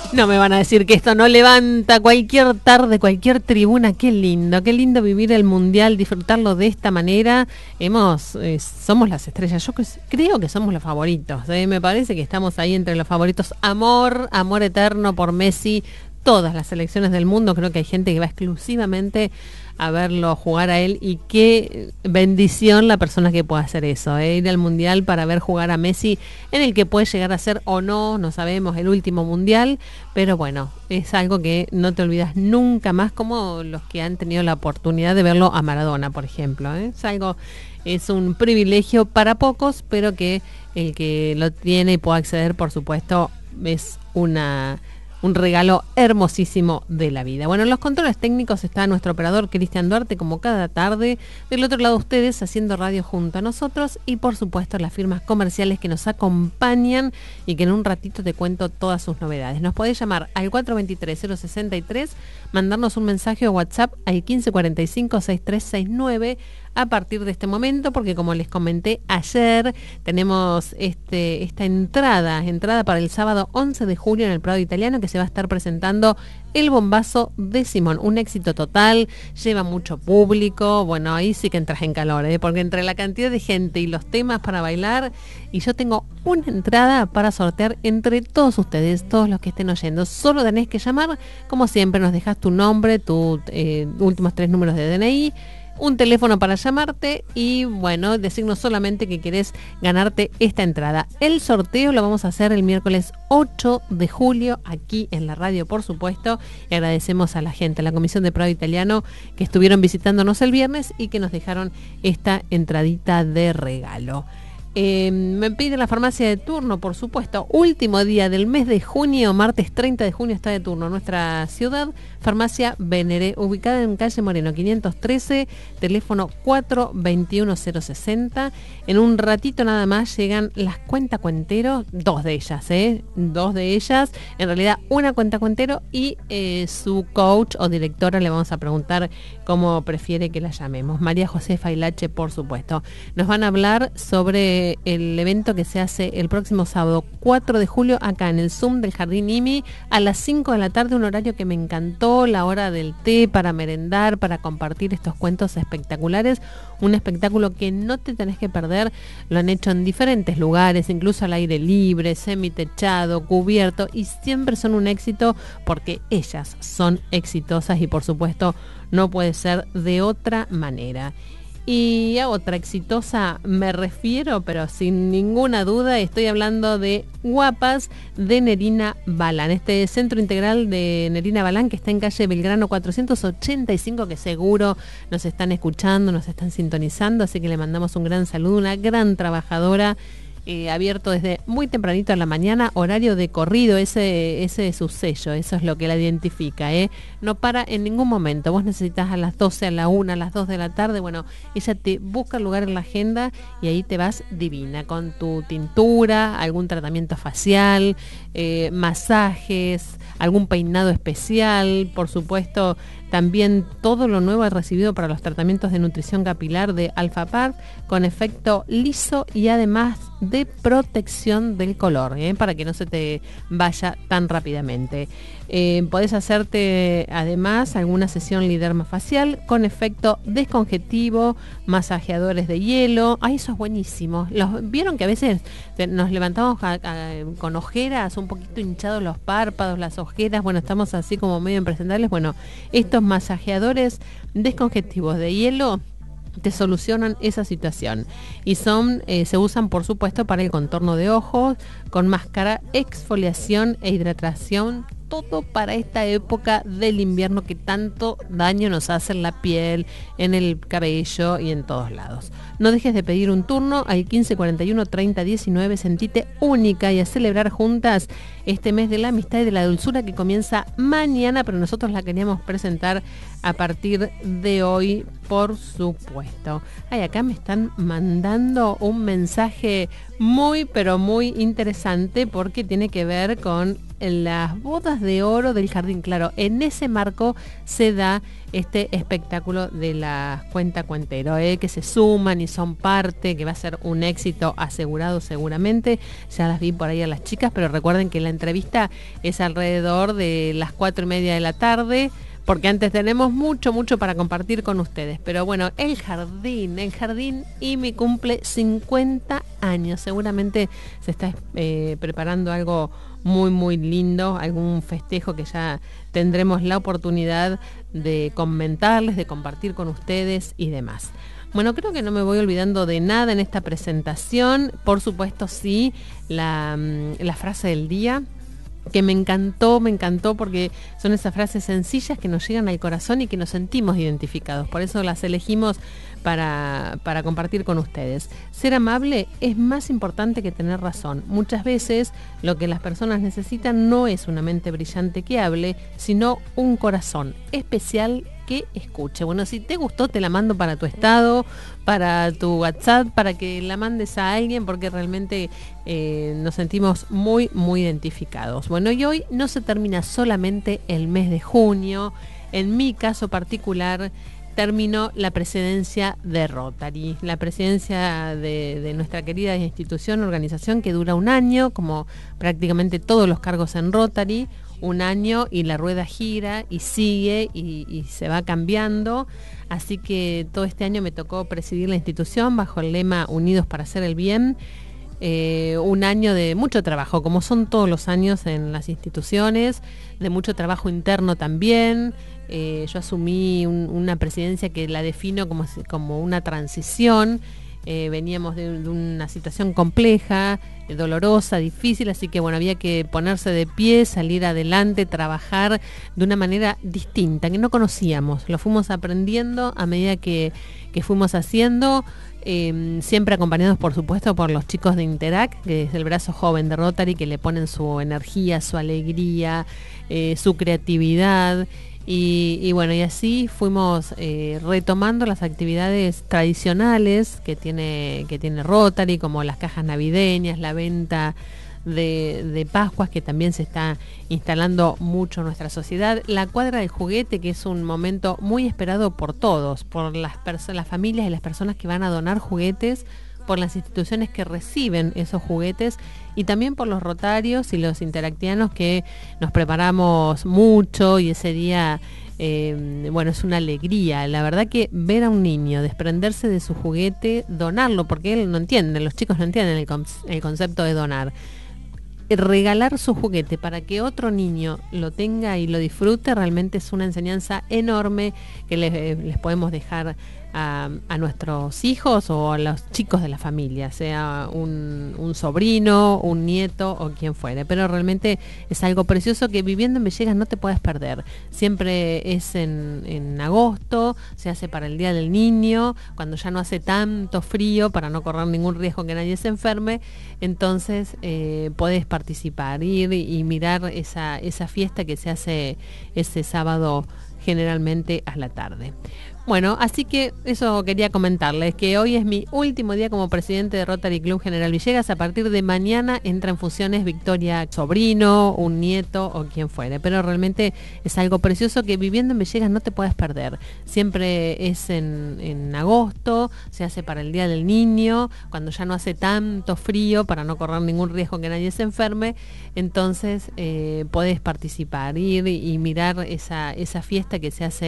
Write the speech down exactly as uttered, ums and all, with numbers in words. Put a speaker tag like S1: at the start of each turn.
S1: No me van a decir que esto no levanta cualquier tarde, cualquier tribuna. Qué lindo, qué lindo vivir el Mundial, disfrutarlo de esta manera. Hemos, eh, somos las estrellas. Yo creo que somos los favoritos. ¿eh? Me parece que estamos ahí entre los favoritos. Amor, amor eterno por Messi. Todas las selecciones del mundo. Creo que hay gente que va exclusivamente a verlo jugar a él, y qué bendición la persona que pueda hacer eso, ¿eh? Ir al Mundial para ver jugar a Messi, en el que puede llegar a ser o no, no sabemos, el último Mundial, pero bueno, es algo que no te olvidas nunca más, como los que han tenido la oportunidad de verlo a Maradona, por ejemplo, ¿eh? Es algo, es un privilegio para pocos, pero que el que lo tiene y pueda acceder, por supuesto, es una... un regalo hermosísimo de la vida. Bueno, en los controles técnicos está nuestro operador Cristian Duarte, como cada tarde. Del otro lado ustedes, haciendo radio junto a nosotros. Y por supuesto las firmas comerciales que nos acompañan y que en un ratito te cuento todas sus novedades. Nos podés llamar al cuatro dos tres, cero seis tres, mandarnos un mensaje o WhatsApp al quince cuarenta y cinco, sesenta y tres sesenta y nueve a partir de este momento, porque como les comenté ayer, tenemos este esta entrada, entrada para el sábado once de julio en el Prado Italiano, que se va a estar presentando El Bombazo de Simón. Un éxito total, lleva mucho público. Bueno, ahí sí que entras en calor, ¿eh? Porque entre la cantidad de gente y los temas para bailar, y yo tengo una entrada para sortear entre todos ustedes, todos los que estén oyendo. Solo tenés que llamar, como siempre, nos dejas tu nombre, tus eh, últimos tres números de D N I, un teléfono para llamarte y, bueno, decirnos solamente que querés ganarte esta entrada. El sorteo lo vamos a hacer el miércoles ocho de julio aquí en la radio, por supuesto, y agradecemos a la gente, a la Comisión de Prado Italiano, que estuvieron visitándonos el viernes y que nos dejaron esta entradita de regalo. Eh, me pide la farmacia de turno, por supuesto. Último día del mes de junio, martes treinta de junio está de turno nuestra ciudad. Farmacia Veneré, ubicada en calle Moreno quinientos trece, teléfono cuatro veintiuno cero sesenta. En un ratito nada más llegan las cuentacuenteros, dos de ellas, ¿eh? Dos de ellas, en realidad una cuentacuentero y eh, su coach o directora, le vamos a preguntar cómo prefiere que la llamemos. María José Failache, por supuesto. Nos van a hablar sobre el evento que se hace el próximo sábado cuatro de julio acá en el Zoom del Jardín I M I a las cinco de la tarde, un horario que me encantó, la hora del té para merendar, para compartir estos cuentos espectaculares, un espectáculo que no te tenés que perder. Lo han hecho en diferentes lugares, incluso al aire libre, semitechado, cubierto, y siempre son un éxito porque ellas son exitosas y por supuesto no puede ser de otra manera. Y a otra exitosa me refiero, pero sin ninguna duda, estoy hablando de Guapas de Nerina Balán, este centro integral de Nerina Balán que está en calle Belgrano cuatrocientos ochenta y cinco, que seguro nos están escuchando, nos están sintonizando, así que le mandamos un gran saludo, una gran trabajadora. Eh, abierto desde muy tempranito a la mañana, horario de corrido, ese, ese es su sello, eso es lo que la identifica, ¿eh? No para en ningún momento. Vos necesitas a las doce, a la una, a las dos de la tarde, bueno, ella te busca el lugar en la agenda y ahí te vas divina, con tu tintura, algún tratamiento facial, eh, masajes, algún peinado especial, por supuesto. También todo lo nuevo recibido para los tratamientos de nutrición capilar de Alfapar, con efecto liso y además de protección del color, ¿eh? Para que no se te vaya tan rápidamente. Eh, podés hacerte además alguna sesión liderma facial con efecto descongestivo, masajeadores de hielo. Ay, eso es buenísimo. Los, ¿Vieron que a veces nos levantamos a, a, con ojeras, un poquito hinchados los párpados, las ojeras? Bueno, estamos así como medio impresentables. Bueno, estos masajeadores descongestivos de hielo te solucionan esa situación y son eh, se usan por supuesto para el contorno de ojos, con máscara, exfoliación e hidratación, todo para esta época del invierno que tanto daño nos hace en la piel, en el cabello y en todos lados. No dejes de pedir un turno al quince cuarenta y uno treinta diecinueve, sentite única y a celebrar juntas este mes de la amistad y de la dulzura que comienza mañana, pero nosotros la queríamos presentar a partir de hoy, por supuesto. Ay, acá me están mandando un mensaje Muy, pero muy interesante porque tiene que ver con las bodas de oro del jardín. Claro, en ese marco se da este espectáculo de las cuentacuenteros, ¿eh? Que se suman y son parte, que va a ser un éxito asegurado seguramente. Ya las vi por ahí a las chicas, pero recuerden que la entrevista es alrededor de las cuatro y media de la tarde, porque antes tenemos mucho, mucho para compartir con ustedes. Pero bueno, el jardín, el jardín y mi cumple cincuenta años. Seguramente se está eh, preparando algo muy, muy lindo, algún festejo que ya tendremos la oportunidad de comentarles, de compartir con ustedes y demás. Bueno, creo que no me voy olvidando de nada en esta presentación. Por supuesto, sí, la, la frase del día, que me encantó, me encantó porque son esas frases sencillas que nos llegan al corazón y que nos sentimos identificados. Por eso las elegimos para, para compartir con ustedes. Ser amable es más importante que tener razón. Muchas veces lo que las personas necesitan no es una mente brillante que hable, sino un corazón especial que escuche. Bueno, si te gustó, te la mando para tu estado, para tu WhatsApp, para que la mandes a alguien, porque realmente eh, nos sentimos muy, muy identificados. Bueno, y hoy no se termina solamente el mes de junio. En mi caso particular, terminó la presidencia de Rotary, la presidencia de, de nuestra querida institución, organización que dura un año, como prácticamente todos los cargos en Rotary, un año y la rueda gira y sigue y, y se va cambiando. Así que todo este año me tocó presidir la institución bajo el lema Unidos para hacer el bien. Eh, un año de mucho trabajo, como son todos los años en las instituciones, de mucho trabajo interno también. Eh, yo asumí un, una presidencia que la defino como, como una transición. Eh, veníamos de, de una situación compleja, eh, dolorosa, difícil, así que bueno, había que ponerse de pie, salir adelante, trabajar de una manera distinta, que no conocíamos. Lo fuimos aprendiendo a medida que, que fuimos haciendo, eh, siempre acompañados por supuesto por los chicos de Interac, que es el brazo joven de Rotary, que le ponen su energía, su alegría, eh, su creatividad. Y, y bueno, y así fuimos eh, retomando las actividades tradicionales que tiene, que tiene Rotary, como las cajas navideñas, la venta de, de Pascuas, que también se está instalando mucho en nuestra sociedad, la cuadra del juguete, que es un momento muy esperado por todos, por las, perso- las familias y las personas que van a donar juguetes, por las instituciones que reciben esos juguetes y también por los rotarios y los interactianos que nos preparamos mucho y ese día, eh, bueno, es una alegría. La verdad que ver a un niño desprenderse de su juguete, donarlo, porque él no entiende, los chicos no entienden el, con- el concepto de donar. Regalar su juguete para que otro niño lo tenga y lo disfrute realmente es una enseñanza enorme que les, les podemos dejar a, a nuestros hijos o a los chicos de la familia, sea un, un sobrino, un nieto o quien fuere. Pero realmente es algo precioso que viviendo en Villegas no te puedes perder. Siempre es en, en agosto, se hace para el Día del Niño, cuando ya no hace tanto frío para no correr ningún riesgo que nadie se enferme. Entonces eh, podés participar, ir y mirar esa, esa fiesta que se hace ese sábado generalmente a la tarde. Bueno, así que eso quería comentarles, que hoy es mi último día como presidente de Rotary Club General Villegas. A partir de mañana entra en funciones Victoria sobrino, un nieto o quien fuere. Pero realmente es algo precioso que viviendo en Villegas no te puedes perder. Siempre es en, en agosto, se hace para el Día del Niño, cuando ya no hace tanto frío para no correr ningún riesgo que nadie se enferme. Entonces eh, podés participar, ir y mirar esa, esa fiesta que se hace